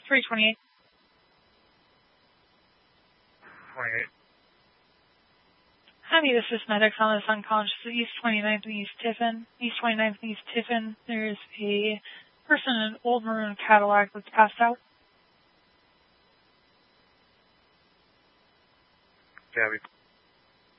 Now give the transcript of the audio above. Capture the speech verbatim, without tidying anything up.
three twenty-eight. twenty-eight. Honey, this is Medics on this unconscious at East twenty-ninth and East Tiffin. East twenty-ninth and East Tiffin. There is a person in an old maroon Cadillac that's passed out. Gabby.